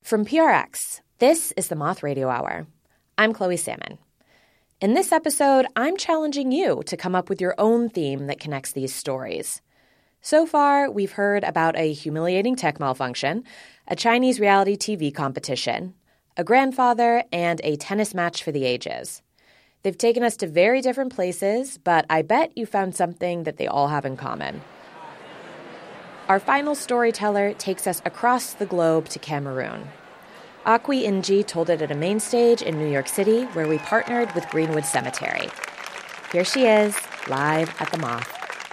From PRX, this is the Moth Radio Hour. I'm Chloe Salmon. In this episode, I'm challenging you to come up with your own theme that connects these stories. So far, we've heard about a humiliating tech malfunction, a Chinese reality TV competition, a grandfather, and a tennis match for the ages. They've taken us to very different places, but I bet you found something that they all have in common. Our final storyteller takes us across the globe to Cameroon. Akwi Inji told it at a main stage in New York City, where we partnered with Greenwood Cemetery. Here she is, live at the Moth.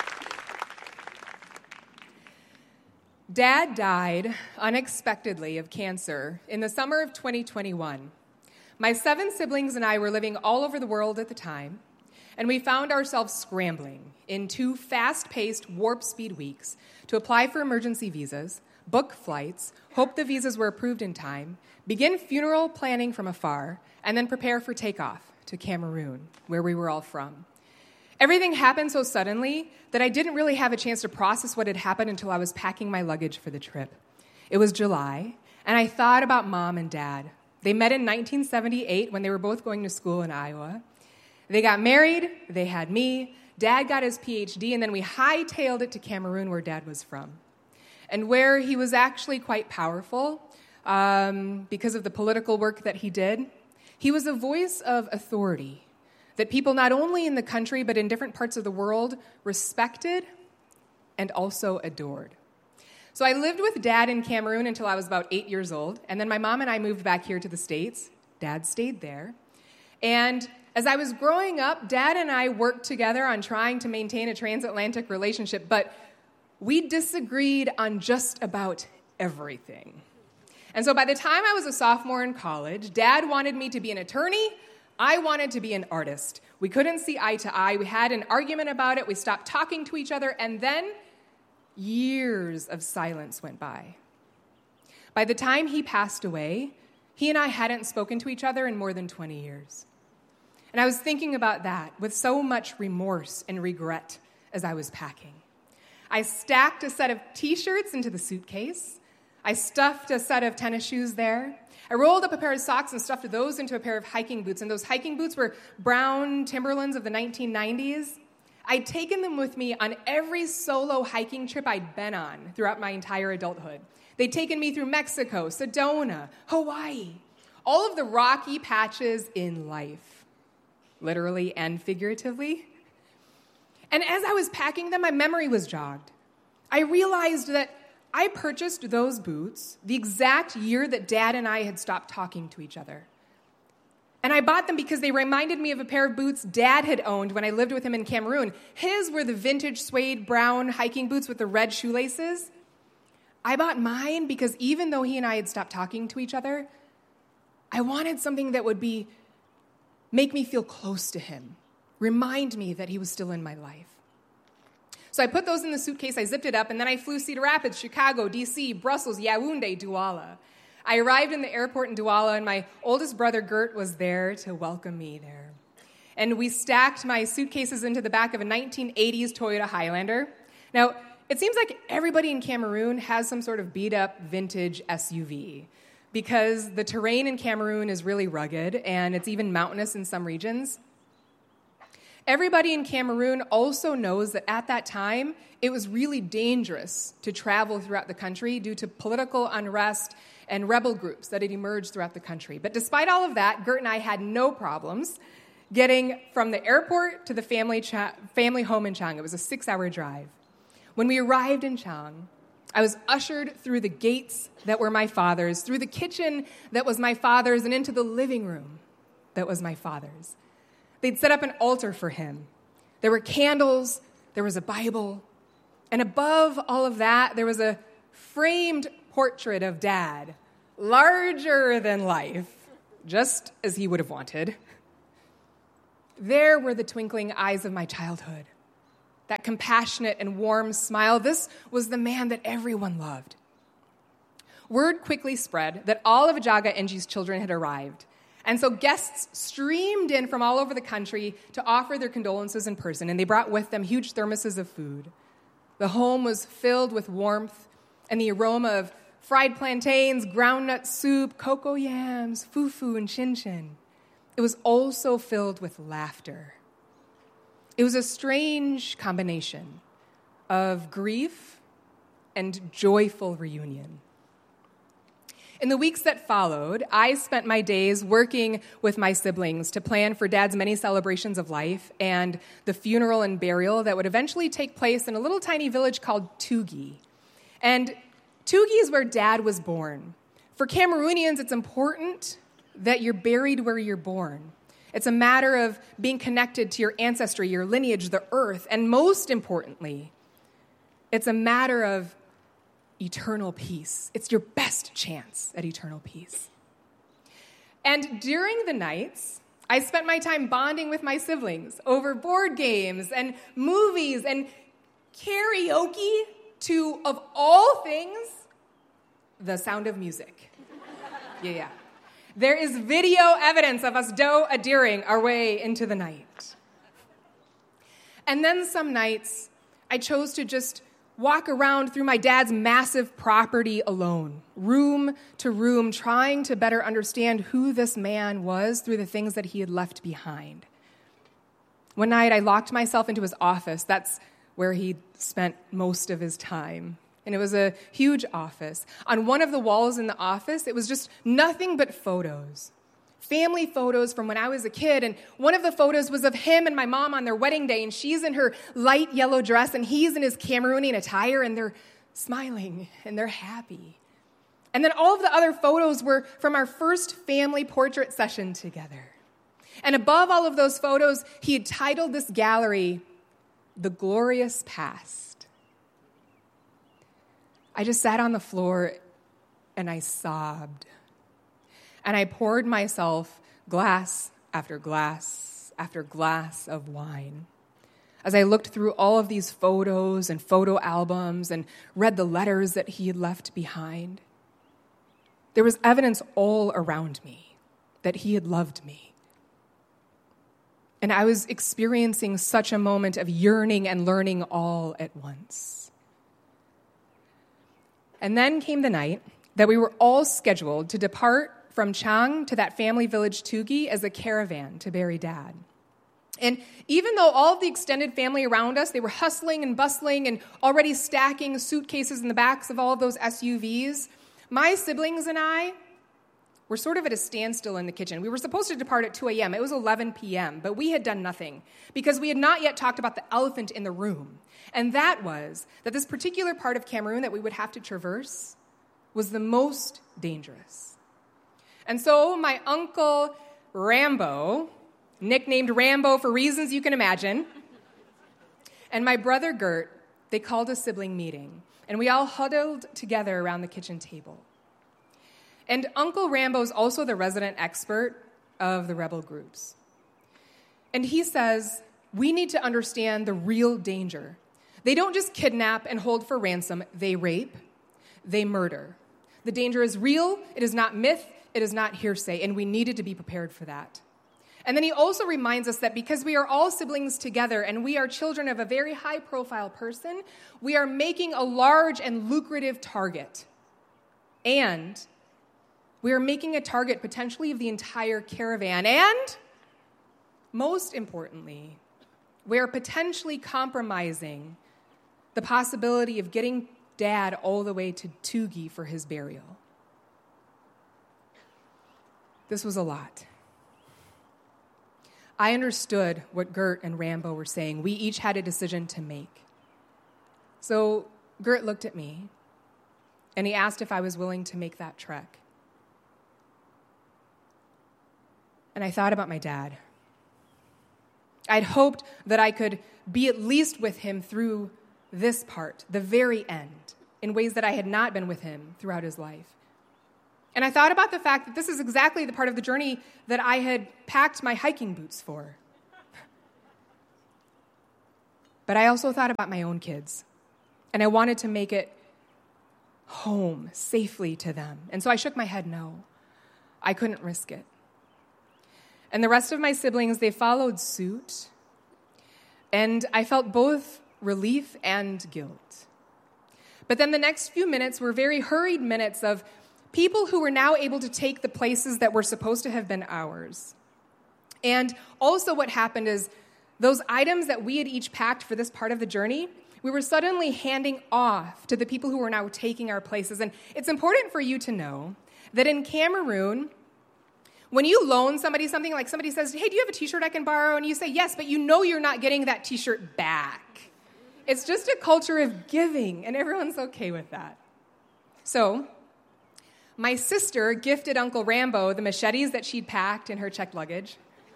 Dad died unexpectedly of cancer in the summer of 2021. My 7 siblings and I were living all over the world at the time, and we found ourselves scrambling in 2 fast-paced warp-speed weeks to apply for emergency visas, book flights, hope the visas were approved in time, begin funeral planning from afar, and then prepare for takeoff to Cameroon, where we were all from. Everything happened so suddenly that I didn't really have a chance to process what had happened until I was packing my luggage for the trip. It was July, and I thought about Mom and Dad. They met in 1978 when they were both going to school in Iowa. They got married, they had me, Dad got his PhD, and then we hightailed it to Cameroon, where Dad was from, and where he was actually quite powerful because of the political work that he did. He was a voice of authority that people not only in the country but in different parts of the world respected and also adored. So I lived with Dad in Cameroon until I was about 8 years old, and then my mom and I moved back here to the States. Dad stayed there. And as I was growing up, Dad and I worked together on trying to maintain a transatlantic relationship, but we disagreed on just about everything. And so by the time I was a sophomore in college, Dad wanted me to be an attorney. I wanted to be an artist. We couldn't see eye to eye. We had an argument about it. We stopped talking to each other, and then years of silence went by. By the time he passed away, he and I hadn't spoken to each other in more than 20 years. And I was thinking about that with so much remorse and regret as I was packing. I stacked a set of T-shirts into the suitcase. I stuffed a set of tennis shoes there. I rolled up a pair of socks and stuffed those into a pair of hiking boots, and those hiking boots were brown Timberlands of the 1990s. I'd taken them with me on every solo hiking trip I'd been on throughout my entire adulthood. They'd taken me through Mexico, Sedona, Hawaii, all of the rocky patches in life, literally and figuratively. And as I was packing them, my memory was jogged. I realized that I purchased those boots the exact year that Dad and I had stopped talking to each other. And I bought them because they reminded me of a pair of boots Dad had owned when I lived with him in Cameroon. His were the vintage suede brown hiking boots with the red shoelaces. I bought mine because even though he and I had stopped talking to each other, I wanted something that would make me feel close to him, remind me that he was still in my life. So I put those in the suitcase, I zipped it up, and then I flew Cedar Rapids, Chicago, D.C., Brussels, Yaoundé, Douala. I arrived in the airport in Douala, and my oldest brother, Gert, was there to welcome me there. And we stacked my suitcases into the back of a 1980s Toyota Highlander. Now, it seems like everybody in Cameroon has some sort of beat-up vintage SUV because the terrain in Cameroon is really rugged, and it's even mountainous in some regions. Everybody in Cameroon also knows that at that time, it was really dangerous to travel throughout the country due to political unrest and rebel groups that had emerged throughout the country. But despite all of that, Gert and I had no problems getting from the airport to the family home in Chang. It was a 6-hour drive. When we arrived in Chang, I was ushered through the gates that were my father's, through the kitchen that was my father's, and into the living room that was my father's. They'd set up an altar for him. There were candles, there was a Bible, and above all of that, there was a framed portrait of Dad, larger than life, just as he would have wanted. There were the twinkling eyes of my childhood, that compassionate and warm smile. This was the man that everyone loved. Word quickly spread that all of Ajaga Nji's children had arrived, and so guests streamed in from all over the country to offer their condolences in person, and they brought with them huge thermoses of food. The home was filled with warmth and the aroma of fried plantains, groundnut soup, cocoa yams, fufu, and chin-chin. It was also filled with laughter. It was a strange combination of grief and joyful reunion. In the weeks that followed, I spent my days working with my siblings to plan for Dad's many celebrations of life and the funeral and burial that would eventually take place in a little tiny village called Tugi. And Tugi is where Dad was born. For Cameroonians, it's important that you're buried where you're born. It's a matter of being connected to your ancestry, your lineage, the earth, and most importantly, it's a matter of eternal peace. It's your best chance at eternal peace. And during the nights, I spent my time bonding with my siblings over board games and movies and karaoke to, of all things, the sound of music. Yeah. There is video evidence of us do-a-deering our way into the night. And then some nights, I chose to just walk around through my dad's massive property alone, room to room, trying to better understand who this man was through the things that he had left behind. One night, I locked myself into his office. That's where he spent most of his time. And it was a huge office. On one of the walls in the office, it was just nothing but photos. Family photos from when I was a kid, and one of the photos was of him and my mom on their wedding day, and she's in her light yellow dress, and he's in his Cameroonian attire, and they're smiling, and they're happy. And then all of the other photos were from our first family portrait session together. And above all of those photos, he had titled this gallery, The Glorious Past. I just sat on the floor, and I sobbed. And I poured myself glass after glass after glass of wine as I looked through all of these photos and photo albums and read the letters that he had left behind. There was evidence all around me that he had loved me. And I was experiencing such a moment of yearning and learning all at once. And then came the night that we were all scheduled to depart from Chang to that family village Tugi as a caravan to bury Dad. And even though all of the extended family around us, they were hustling and bustling and already stacking suitcases in the backs of all of those SUVs, my siblings and I were sort of at a standstill in the kitchen. We were supposed to depart at 2 a.m. It was 11 p.m., but we had done nothing because we had not yet talked about the elephant in the room. And that was that this particular part of Cameroon that we would have to traverse was the most dangerous. And so my uncle Rambo, nicknamed Rambo for reasons you can imagine, and my brother Gert, they called a sibling meeting, and we all huddled together around the kitchen table. And Uncle Rambo's also the resident expert of the rebel groups. And he says, we need to understand the real danger. They don't just kidnap and hold for ransom, they rape, they murder. The danger is real, it is not myth, it is not hearsay, and we needed to be prepared for that. And then he also reminds us that because we are all siblings together and we are children of a very high-profile person, we are making a large and lucrative target. And we are making a target potentially of the entire caravan. And, most importantly, we are potentially compromising the possibility of getting Dad all the way to Tugi for his burial. This was a lot. I understood what Gert and Rambo were saying. We each had a decision to make. So Gert looked at me, and he asked if I was willing to make that trek. And I thought about my dad. I'd hoped that I could be at least with him through this part, the very end, in ways that I had not been with him throughout his life. And I thought about the fact that this is exactly the part of the journey that I had packed my hiking boots for. But I also thought about my own kids, and I wanted to make it home safely to them. And so I shook my head no. I couldn't risk it. And the rest of my siblings, they followed suit, and I felt both relief and guilt. But then the next few minutes were very hurried minutes of people who were now able to take the places that were supposed to have been ours. And also what happened is those items that we had each packed for this part of the journey, we were suddenly handing off to the people who were now taking our places. And it's important for you to know that in Cameroon, when you loan somebody something, like somebody says, hey, do you have a t-shirt I can borrow? And you say yes, but you know you're not getting that t-shirt back. It's just a culture of giving, and everyone's okay with that. So my sister gifted Uncle Rambo the machetes that she'd packed in her checked luggage.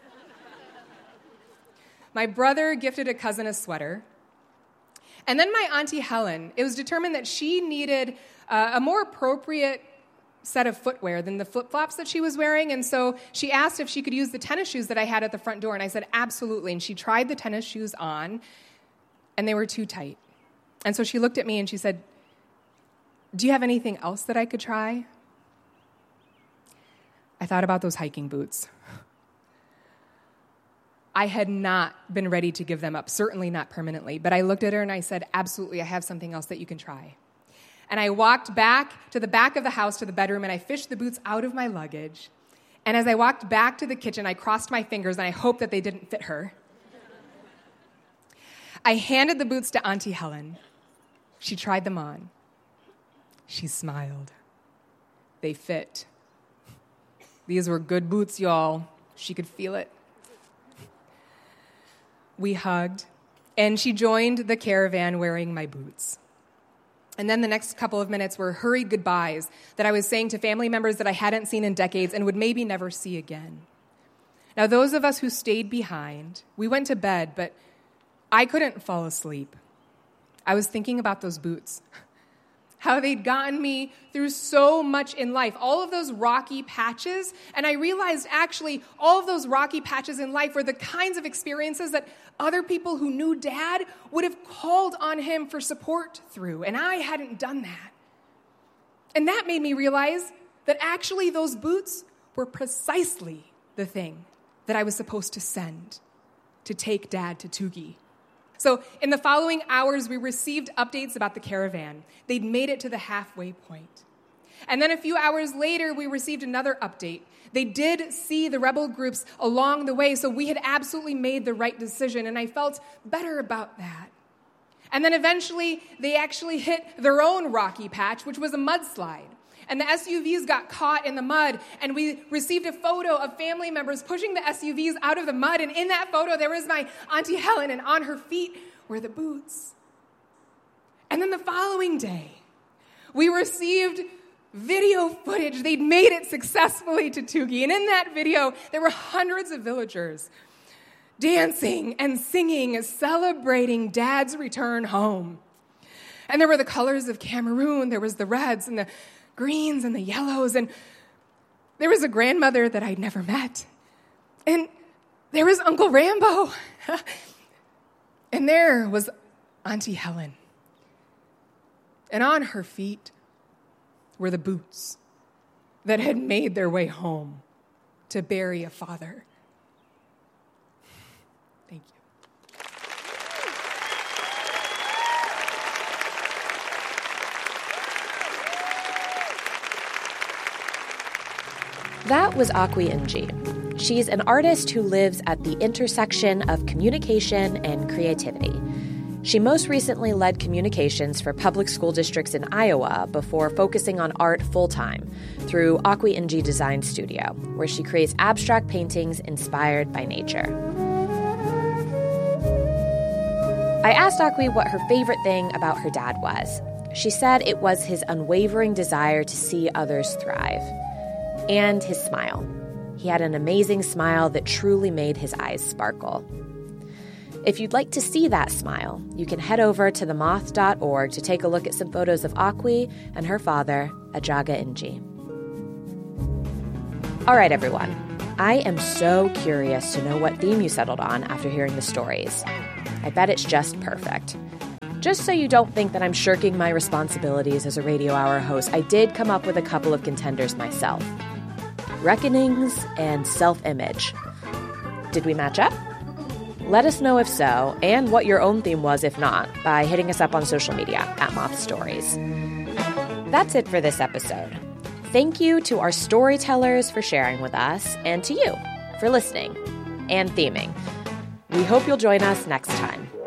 My brother gifted a cousin a sweater. And then my Auntie Helen, it was determined that she needed a more appropriate set of footwear than the flip-flops that she was wearing, and so she asked if she could use the tennis shoes that I had at the front door, and I said, absolutely, and she tried the tennis shoes on, and they were too tight. And so she looked at me and she said, do you have anything else that I could try? I thought about those hiking boots. I had not been ready to give them up, certainly not permanently, but I looked at her and I said, absolutely, I have something else that you can try. And I walked back to the back of the house to the bedroom, and I fished the boots out of my luggage. And as I walked back to the kitchen, I crossed my fingers, and I hoped that they didn't fit her. I handed the boots to Auntie Helen. She tried them on. She smiled. They fit. These were good boots, y'all. She could feel it. We hugged, and she joined the caravan wearing my boots. And then the next couple of minutes were hurried goodbyes that I was saying to family members that I hadn't seen in decades and would maybe never see again. Now, those of us who stayed behind, we went to bed, but I couldn't fall asleep. I was thinking about those boots, how they'd gotten me through so much in life, all of those rocky patches, and I realized actually all of those rocky patches in life were the kinds of experiences that other people who knew Dad would have called on him for support through, and I hadn't done that. And that made me realize that actually those boots were precisely the thing that I was supposed to send to take Dad to Tugi. So in the following hours, we received updates about the caravan. They'd made it to the halfway point. And then a few hours later, we received another update. They did see the rebel groups along the way, so we had absolutely made the right decision, and I felt better about that. And then eventually, they actually hit their own rocky patch, which was a mudslide. And the SUVs got caught in the mud, and we received a photo of family members pushing the SUVs out of the mud, and in that photo, there was my Auntie Helen, and on her feet were the boots. And then the following day, we received video footage. They'd made it successfully to Tugi, and in that video, there were hundreds of villagers dancing and singing, celebrating Dad's return home. And there were the colors of Cameroon. There was the reds and the greens and the yellows, and there was a grandmother that I'd never met, and there was Uncle Rambo, and there was Auntie Helen, and on her feet were the boots that had made their way home to bury a father. Thank you. That was Akwi Nji. She's an artist who lives at the intersection of communication and creativity. She most recently led communications for public school districts in Iowa before focusing on art full-time through Akwi Nji Design Studio, where she creates abstract paintings inspired by nature. I asked Akwi what her favorite thing about her dad was. She said it was his unwavering desire to see others thrive. And his smile. He had an amazing smile that truly made his eyes sparkle. If you'd like to see that smile, you can head over to themoth.org to take a look at some photos of Akwi and her father, Ajaga Nji. All right, everyone. I am so curious to know what theme you settled on after hearing the stories. I bet it's just perfect. Just so you don't think that I'm shirking my responsibilities as a Radio Hour host, I did come up with a couple of contenders myself. Reckonings and self-image. Did we match up? Let us know if so, and what your own theme was if not, by hitting us up on social media at Moth Stories. That's it for this episode. Thank you to our storytellers for sharing with us, and to you for listening and theming. We hope you'll join us next time.